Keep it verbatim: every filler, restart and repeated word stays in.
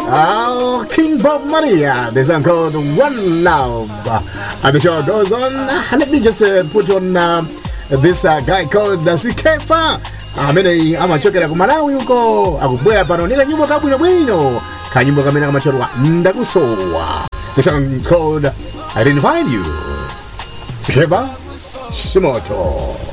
Oh, King Bob Maria. This song called One Love. And the show goes on. Let me just uh, put on uh, this uh, guy called uh, Sikefa. Amene amachokera ku Malawi uko akubwera pano ndi kanyimbo kabwino bwino kanyimbo kamene kamachorwa ndakusowa. The song is called I Didn't Find You. Sikefa Shimoto.